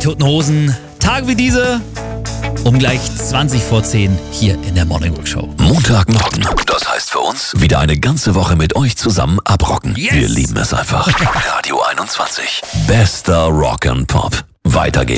Toten Hosen. Tage wie diese, um gleich 20 vor 10 hier in der Morning Rock Show. Montagmorgen, das heißt für uns, wieder eine ganze Woche mit euch zusammen abrocken. Yes. Wir lieben es einfach. Radio 21. Bester Rock and Pop. Weiter geht's.